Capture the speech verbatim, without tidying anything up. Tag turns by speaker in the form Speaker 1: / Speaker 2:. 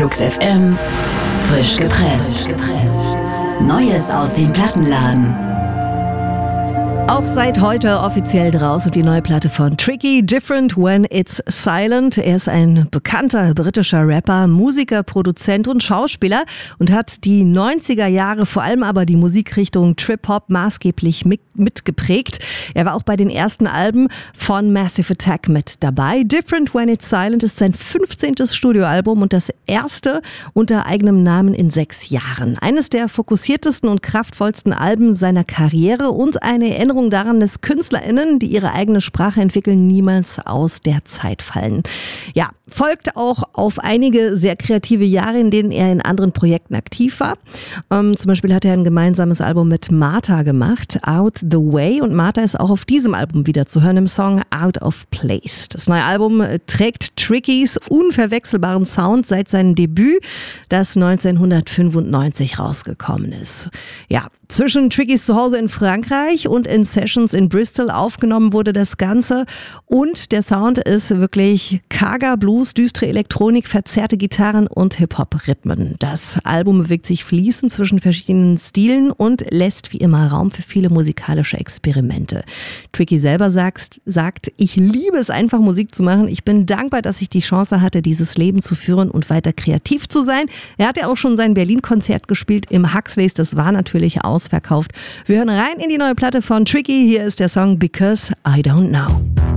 Speaker 1: Flux F M, frisch gepresst. Neues aus dem Plattenladen.
Speaker 2: Auch seit heute offiziell draußen die neue Platte von Tricky, Different When It's Silent. Er ist ein bekannter britischer Rapper, Musiker, Produzent und Schauspieler und hat die neunziger Jahre, vor allem aber die Musikrichtung Trip-Hop maßgeblich mit, mitgeprägt. Er war auch bei den ersten Alben von Massive Attack mit dabei. Different When It's Silent ist sein fünfzehntes Studioalbum und das erste unter eigenem Namen in sechs Jahren. Eines der fokussiertesten und kraftvollsten Alben seiner Karriere und eine Erinnerung daran, dass KünstlerInnen, die ihre eigene Sprache entwickeln, niemals aus der Zeit fallen. Ja, folgt auch auf einige sehr kreative Jahre, in denen er in anderen Projekten aktiv war. Ähm, zum Beispiel hat er ein gemeinsames Album mit Martha gemacht, Out the Way. Und Martha ist auch auf diesem Album wieder zu hören im Song Out of Place. Das neue Album trägt Trickys unverwechselbaren Sound seit seinem Debüt, das neunzehnhundertfünfundneunzig rausgekommen ist. Ja, zwischen Trickys Zuhause in Frankreich und in Sessions in Bristol aufgenommen wurde das Ganze. Und der Sound ist wirklich karger Blues, düstere Elektronik, verzerrte Gitarren und Hip-Hop-Rhythmen. Das Album bewegt sich fließend zwischen verschiedenen Stilen und lässt wie immer Raum für viele musikalische Experimente. Tricky selber sagt, sagt, ich liebe es einfach, Musik zu machen. Ich bin dankbar, dass ich die Chance hatte, dieses Leben zu führen und weiter kreativ zu sein. Er hat ja auch schon sein Berlin-Konzert gespielt im Huxleys. Das war natürlich ausverkauft. Wir hören rein in die neue Platte von Tricky. Hier ist der Song Because I Don't Know.